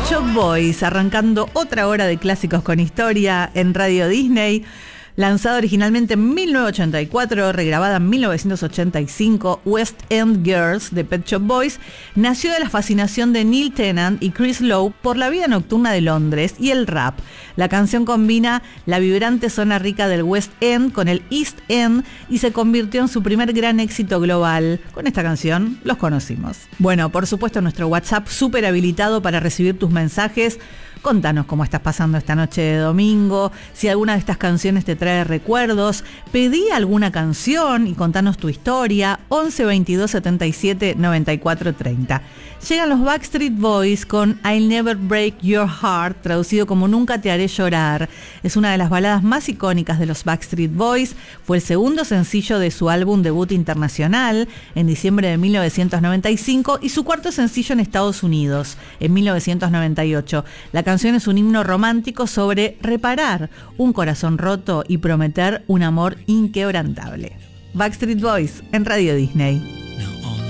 Shop Boys, arrancando otra hora de clásicos con historia en Radio Disney. Lanzada originalmente en 1984, regrabada en 1985, West End Girls de Pet Shop Boys nació de la fascinación de Neil Tennant y Chris Lowe por la vida nocturna de Londres y el rap. La canción combina la vibrante zona rica del West End con el East End y se convirtió en su primer gran éxito global. Con esta canción los conocimos. Bueno, por supuesto, nuestro WhatsApp súper habilitado para recibir tus mensajes. Contanos cómo estás pasando esta noche de domingo, si alguna de estas canciones te trae recuerdos, pedí alguna canción y contanos tu historia. 11 22 77 94 30. Llegan los Backstreet Boys con I'll Never Break Your Heart, traducido como Nunca te haré llorar. Es una de las baladas más icónicas de los Backstreet Boys. Fue el segundo sencillo de su álbum debut internacional en diciembre de 1995 y su cuarto sencillo en Estados Unidos en 1998. La canción es un himno romántico sobre reparar un corazón roto y prometer un amor inquebrantable. Backstreet Boys en Radio Disney.